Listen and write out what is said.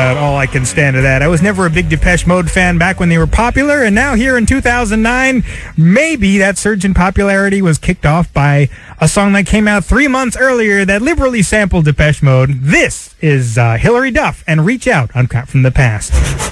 about all I can stand of that. I was never a big Depeche Mode fan back when they were popular, and now here in 2009, maybe that surge in popularity was kicked off by a song that came out 3 months earlier that liberally sampled Depeche Mode. This is Hilary Duff and Reach Out on Crap from the Past.